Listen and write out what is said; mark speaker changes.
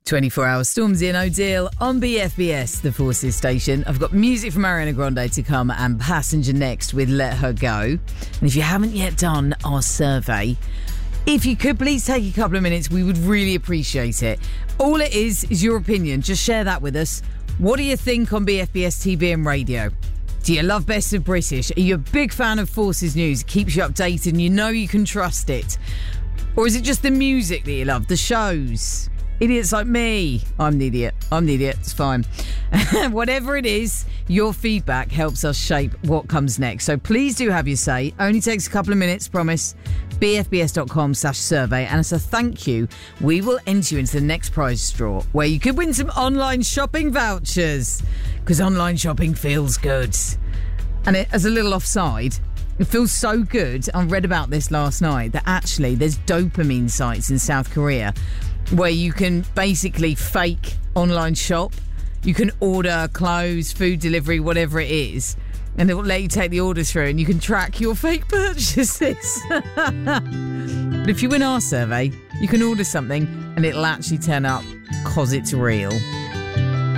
Speaker 1: 24 hours Stormzy and O'Deal on BFBS, the Forces station. I've got music from Ariana Grande to come and Passenger next with Let Her Go. And if you haven't yet done our survey, if you could please take a couple of minutes, we would really appreciate it. All it is your opinion. Just share that with us. What do you think on BFBS TV and radio? Do you love Best of British? Are you a big fan of Forces News? It keeps you updated and you know you can trust it. Or is it just the music that you love, the shows? Idiots like me. I'm the idiot. It's fine. Whatever it is, your feedback helps us shape what comes next. So please do have your say. Only takes a couple of minutes, promise. bfbs.com/survey. And as a thank you, we will enter you into the next prize draw where you could win some online shopping vouchers. Because online shopping feels good. And as a little offside, it feels so good. I read about this last night that actually there's dopamine sites in South Korea where you can basically fake online shop. You can order clothes, food delivery, whatever it is, and it will let you take the orders through and you can track your fake purchases. But if you win our survey, you can order something and it'll actually turn up because it's real.